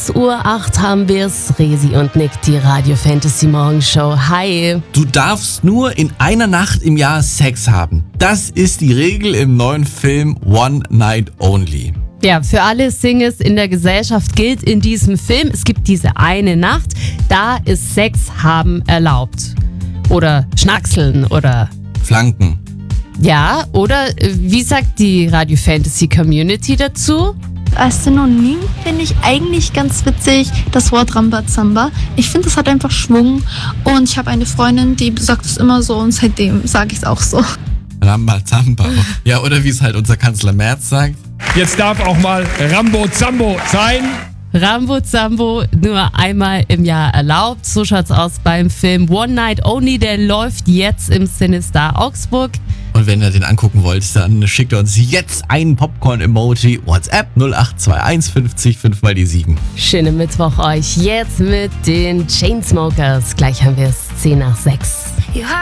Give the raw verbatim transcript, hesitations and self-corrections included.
sechs Uhr acht haben wir's. Resi und Nick, die Radio Fantasy Morgenshow. Hi. Du darfst nur in einer Nacht im Jahr Sex haben. Das ist die Regel im neuen Film One Night Only. Ja, für alle Singles in der Gesellschaft gilt in diesem Film, es gibt diese eine Nacht, da ist Sex haben erlaubt. Oder Schnackseln oder... Flanken. Ja, oder äh, wie sagt die Radio Fantasy Community dazu? Als Synonym finde ich eigentlich ganz witzig das Wort Rambazamba. Ich finde, das hat einfach Schwung und ich habe eine Freundin, die sagt es immer so und seitdem sage ich es auch so. Rambazamba. Ja, oder wie es halt unser Kanzler Merz sagt. Jetzt darf auch mal Rambo-Zambo sein. Rambo-Zambo nur einmal im Jahr erlaubt. So schaut's aus beim Film One Night Only. Der läuft jetzt im Cinestar Augsburg. Und wenn ihr den angucken wollt, dann schickt ihr uns jetzt einen Popcorn-Emoji. WhatsApp null acht zwei eins fünfzig fünf mal die sieben. Schönen Mittwoch euch jetzt mit den Chainsmokers. Gleich haben wir es zehn nach sechs.